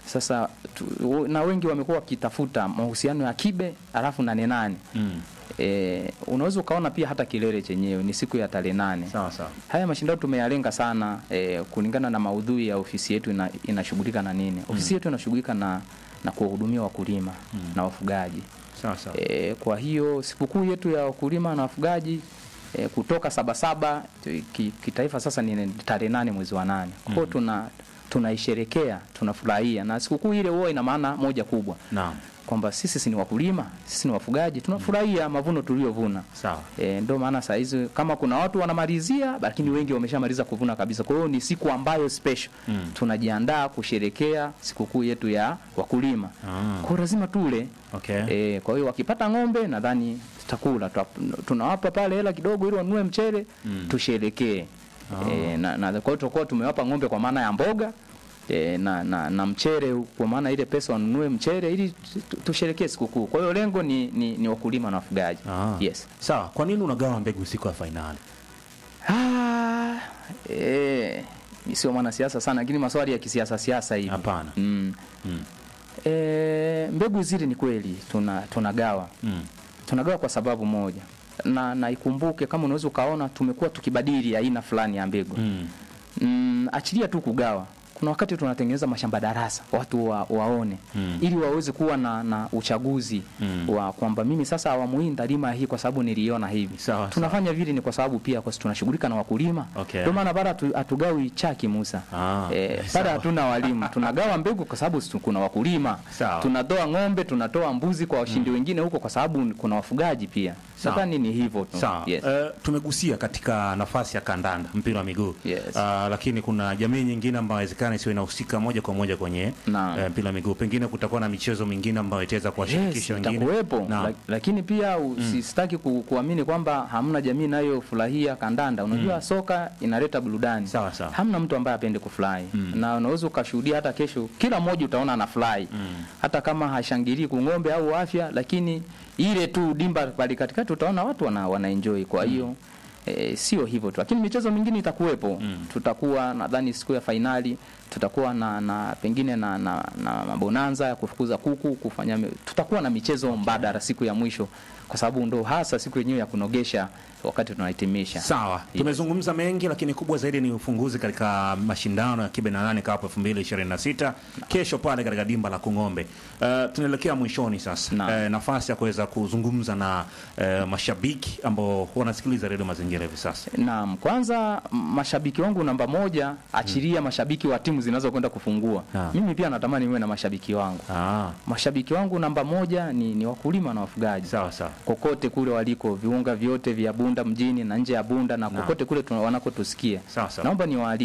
Sasa na wengi wamekuwa wakitafuta mahusiano ya kibe alafu 8-8. Unaweza ukaona pia hata kilele chenyewe ni siku ya tarehe 8. Sawa sawa. Haya mashindano tumeyalenga sana kulingana na maudhui ya ofisi yetu inashughulika na nini. Ofisi yetu inashughulika na kuwahudumia wakulima na wafugaji. Sawa sawa. Kwa hiyo sikukuu yetu ya wakulima na wafugaji kutoka Sabasaba kitaifa sasa ni tarehe 8 mwezi wa 8. Kwa hiyo tunaisherekea, tunafurahia, na sikukuu ile huwa ina maana moja kubwa. Naam. Kwamba sisi ni wakulima, sisi ni wafugaji, tunafurahia mavuno tuliyovuna. Sawa. Ndio maana saa hizo kama kuna watu wanamalizia, lakini wengi wameshamaliza kuvuna kabisa. Kwa hiyo ni siku ambayo special. Tunajiandaa kusherekea sikukuu yetu ya wakulima. Kwa lazima tule. Okay. Kwa hiyo wakipata ng'ombe nadhani tutakula. Tunawapa pale hela kidogo ili wanunue mchele, tusherekee. Na kwa hiyo tutakuwa tumewapa ng'ombe kwa maana ya mboga. Na mchele kwa maana ile pesa wanunue mchele ili tusherekee sikukuu. Kwa hiyo lengo ni wakulima na wafugaji. Yes. Sawa. Kwa nini unagawa mbegu siku ya finali? Sio mwana siasa sana, lakini maswali ya kisiasa hivi. Hapana. Mbegu zile ni kweli tunagawa. Tunagawa kwa sababu moja. Na ikumbuke kama unaweza ukaona tumekuwa tukibadili aina fulani ya mbegu. Achilia tu kugawa. Kuna wakati tunatengeneza mashamba darasa watu waone ili waweze kuwa na uchaguzi wa kwamba mimi sasa awamu hii ndalima hii kwa sababu niliona hivi. Tunafanya vile ni kwa sababu pia kwa tunashughulika na wakulima. Ndio maana bara hatugawi chaki Musa. Bara hatuna walimu. Tunagawa mbegu kwa sababu kuna wakulima. Tunatoa ng'ombe, tunatoa mbuzi kwa washindi wengine huko kwa sababu kuna wafugaji pia. Nadhani ni hivyo tu. Yes. Tumegusia katika nafasi ya kandanda, mpira wa miguu. Yes. Lakini kuna jamii nyingine ambayo inawezekana isiwe inahusika moja kwa moja kwenye mpira wa miguu. Pengine kutakuwa na michezo mingine ambayo itaweza kuwashirikisha wengine. Itakuwepo. Lakini pia usitaki kuamini kwamba hamna jamii inayofurahia kandanda. Unajua soka inaleta burudani. Sawa sawa. Hamna mtu ambaye apende kufurahi. Na unaweza ukashuhudia hata kesho kila mmoja utaona anafurahi. Hata kama hashangilii kung'ombe au afya, lakini ile tu dimba pale katikati utaona watu wanaenjoy. Kwa hiyo sio hivyo tu, lakini michezo mingine itakuwepo. Tutakuwa nadhani siku ya finali tutakuwa na pengine na mabonanza ya kufukuza kuku, tutakuwa na michezo mbadala siku ya mwisho kwa sababu ndo hasa siku yenyewe ya kunogesha wakati tunahitimisha. Sawa. Tumezungumza mengi, lakini kubwa zaidi ni ufunguzi katika mashindano ya Kibe na Nane Cup 2026 kesho pale katika dimba la Kung'ombe. Tunaelekea mwishoni sasa. Nafasi ya kuweza kuzungumza na mashabiki ambao wanasikiliza Radio Mazingira hivi sasa. Naam, kwanza mashabiki wangu namba 1, achilia mashabiki wa timu zinazokwenda kufungua. Mimi pia natamani niwe na mashabiki wangu. Mashabiki wangu namba 1 ni wakulima na wafugaji. Sawa sawa. Kokote kule waliko, viunga vyote vya Bunda mjini na nje ya Bunda na kokote kule wanakotusikia. Naomba